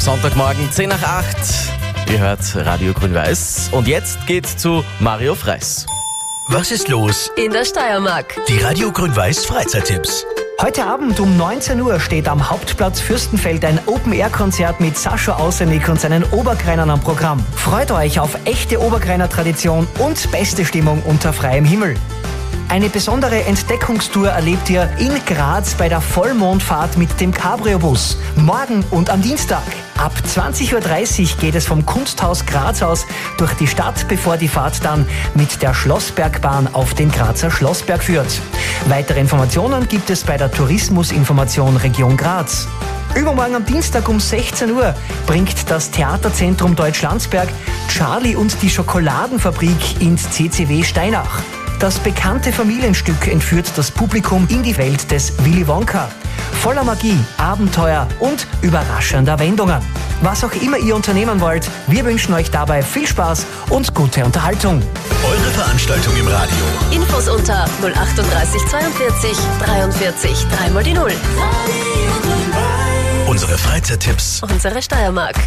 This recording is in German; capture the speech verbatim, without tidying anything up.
Sonntagmorgen, zehn nach acht. Ihr hört Radio Grün-Weiß. Und jetzt geht's zu Mario Freiss. Was ist los? In der Steiermark. Die Radio Grün-Weiß Freizeittipps. Heute Abend um neunzehn Uhr steht am Hauptplatz Fürstenfeld ein Open-Air-Konzert mit Sascha Ausenik und seinen Obergreinern am Programm. Freut euch auf echte Obergreiner-Tradition und beste Stimmung unter freiem Himmel. Eine besondere Entdeckungstour erlebt ihr in Graz bei der Vollmondfahrt mit dem Cabrio-Bus. Morgen und am Dienstag. Ab zwanzig Uhr dreißig geht es vom Kunsthaus Graz aus durch die Stadt, bevor die Fahrt dann mit der Schlossbergbahn auf den Grazer Schlossberg führt. Weitere Informationen gibt es bei der Tourismusinformation Region Graz. Übermorgen am Dienstag um sechzehn Uhr bringt das Theaterzentrum Deutschlandsberg Charlie und die Schokoladenfabrik ins C C W Steinach. Das bekannte Familienstück entführt das Publikum in die Welt des Willy Wonka. Voller Magie, Abenteuer und überraschender Wendungen. Was auch immer ihr unternehmen wollt, wir wünschen euch dabei viel Spaß und gute Unterhaltung. Eure Veranstaltung im Radio. Infos unter null achtunddreißig zweiundvierzig dreiundvierzig, dreimal die Null. Unsere Freizeittipps. Unsere Steiermark.